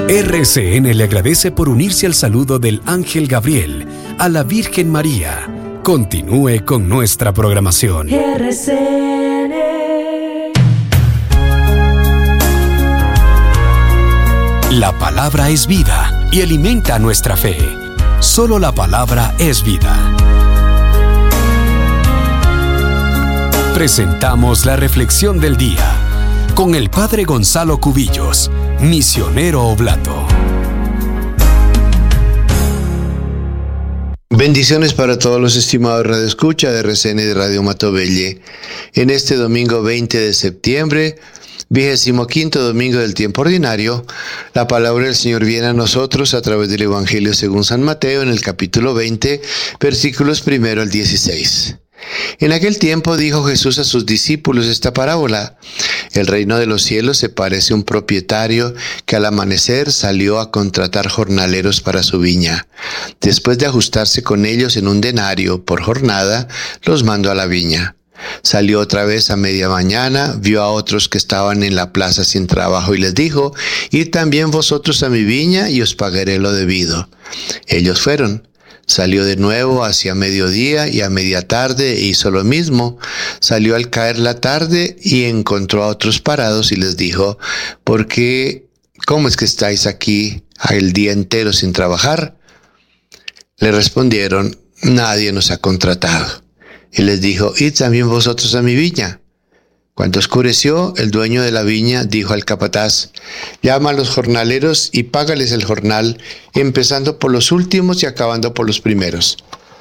RCN le agradece por unirse al saludo del Ángel Gabriel a la Virgen María. Continúe con nuestra programación. RCN. La palabra es vida y alimenta nuestra fe. Solo la palabra es vida. Presentamos la reflexión del día con el Padre Gonzalo Cubillos, misionero oblato. Bendiciones para todos los estimados radioescucha de RCN de Radio Matovelle. En este domingo 20 de septiembre, 25º domingo del tiempo ordinario, la palabra del Señor viene a nosotros a través del Evangelio según San Mateo en el capítulo 20, versículos 1 al 16. En aquel tiempo dijo Jesús a sus discípulos esta parábola: el reino de los cielos se parece a un propietario que al amanecer salió a contratar jornaleros para su viña. Después de ajustarse con ellos en un denario por jornada, los mandó a la viña. Salió otra vez a media mañana, vio a otros que estaban en la plaza sin trabajo y les dijo: id también vosotros a mi viña y os pagaré lo debido. Ellos fueron. Salió de nuevo hacia mediodía y a media tarde hizo lo mismo. Salió al caer la tarde y encontró a otros parados y les dijo: ¿por qué? ¿Cómo es que estáis aquí el día entero sin trabajar? Le respondieron: nadie nos ha contratado. Y les dijo: id también vosotros a mi viña. Cuando oscureció, el dueño de la viña dijo al capataz: llama a los jornaleros y págales el jornal, empezando por los últimos y acabando por los primeros.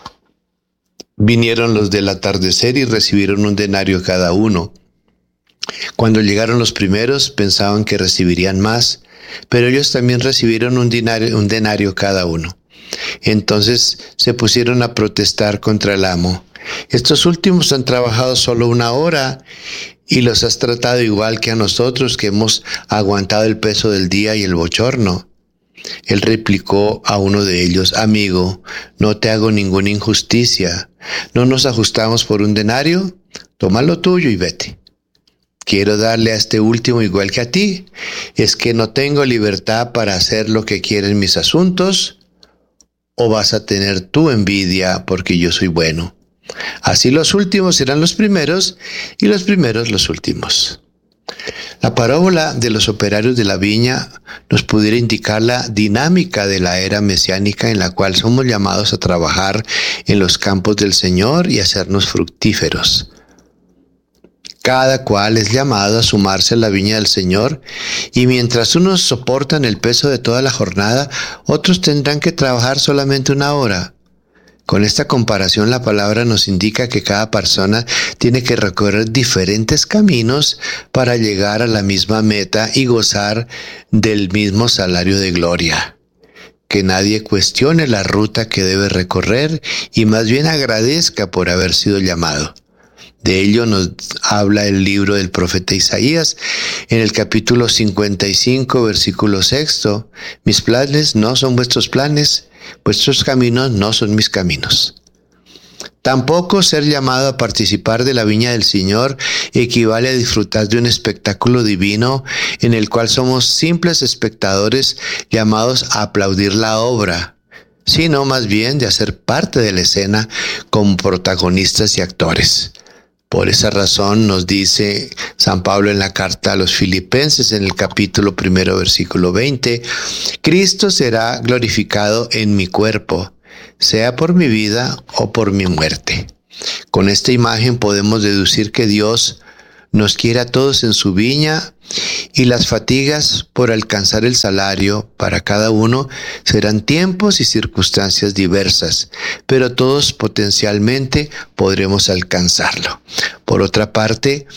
Vinieron los del atardecer y recibieron un denario cada uno. Cuando llegaron los primeros, pensaban que recibirían más, pero ellos también recibieron un denario cada uno. Entonces se pusieron a protestar contra el amo: estos últimos han trabajado solo 1 hora y los has tratado igual que a nosotros, que hemos aguantado el peso del día y el bochorno. Él replicó a uno de ellos: amigo, no te hago ninguna injusticia. ¿No nos ajustamos por un denario? Toma lo tuyo y vete. Quiero darle a este último igual que a ti. ¿Es que no tengo libertad para hacer lo que quieren mis asuntos? ¿O vas a tener tu envidia porque yo soy bueno? Así los últimos serán los primeros y los primeros los últimos. La parábola de los operarios de la viña nos pudiera indicar la dinámica de la era mesiánica en la cual somos llamados a trabajar en los campos del Señor y hacernos fructíferos. Cada cual es llamado a sumarse a la viña del Señor, y mientras unos soportan el peso de toda la jornada, otros tendrán que trabajar solamente 1 hora. Con esta comparación, la palabra nos indica que cada persona tiene que recorrer diferentes caminos para llegar a la misma meta y gozar del mismo salario de gloria. Que nadie cuestione la ruta que debe recorrer y más bien agradezca por haber sido llamado. De ello nos habla el libro del profeta Isaías en el capítulo 55, versículo 6. Mis planes no son vuestros planes, vuestros caminos no son mis caminos. Tampoco ser llamado a participar de la viña del Señor equivale a disfrutar de un espectáculo divino en el cual somos simples espectadores llamados a aplaudir la obra, sino más bien de hacer parte de la escena como protagonistas y actores. Por esa razón nos dice San Pablo en la carta a los Filipenses en el capítulo 1, versículo 20, Cristo será glorificado en mi cuerpo, sea por mi vida o por mi muerte. Con esta imagen podemos deducir que Dios nos quiere a todos en su viña y las fatigas por alcanzar el salario para cada uno serán tiempos y circunstancias diversas, pero todos potencialmente podremos alcanzarlo. Por otra parte,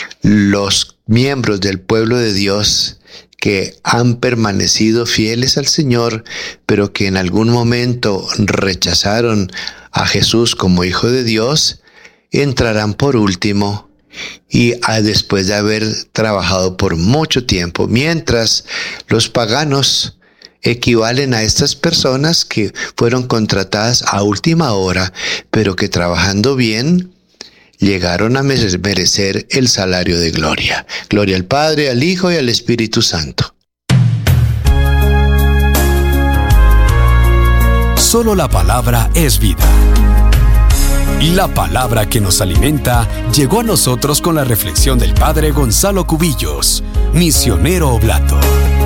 los miembros del pueblo de Dios que han permanecido fieles al Señor, pero que en algún momento rechazaron a Jesús como Hijo de Dios, entrarán por último y después de haber trabajado por mucho tiempo, mientras los paganos equivalen a estas personas que fueron contratadas a última hora, pero que trabajando bien llegaron a merecer el salario de gloria. Gloria al Padre, al Hijo y al Espíritu Santo. solo la palabra es vida. La palabra que nos alimenta llegó a nosotros con la reflexión del Padre Gonzalo Cubillos, misionero oblato.